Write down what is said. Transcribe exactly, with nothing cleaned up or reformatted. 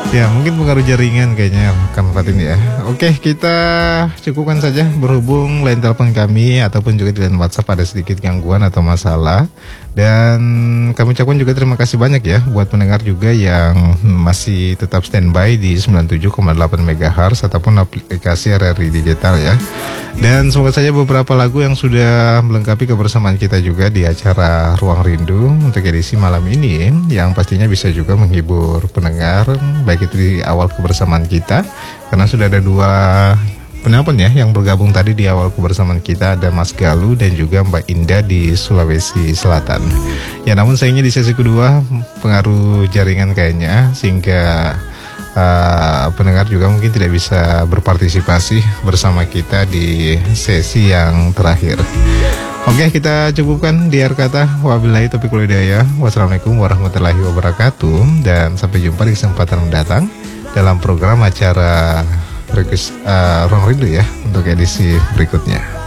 Ya mungkin pengaruh jaringan kayaknya Kang Fatin ya. Oke, kita cukupkan saja berhubung line telepon kami ataupun juga di line WhatsApp ada sedikit gangguan atau masalah. Dan kami ucapkan juga terima kasih banyak ya buat pendengar juga yang masih tetap standby di sembilan puluh tujuh koma delapan megahertz ataupun aplikasi R R I Digital ya. Dan semoga saja beberapa lagu yang sudah melengkapi kebersamaan kita juga di acara Ruang Rindu untuk edisi malam ini, yang pastinya bisa juga menghibur pendengar baik itu di awal kebersamaan kita, karena sudah ada dua penelpon ya yang bergabung tadi di awal kebersamaan kita, ada Mas Galuh dan juga Mbak Indah di Sulawesi Selatan. Ya namun sayangnya di sesi kedua pengaruh jaringan kayaknya sehingga uh, pendengar juga mungkin tidak bisa berpartisipasi bersama kita di sesi yang terakhir. Oke, kita cukupkan di akhir kata. Wabillahi taufiq wal hidayah. Wassalamualaikum warahmatullahi wabarakatuh. Dan sampai jumpa di kesempatan mendatang dalam program acara uh, Ruang Rindu ya untuk edisi berikutnya.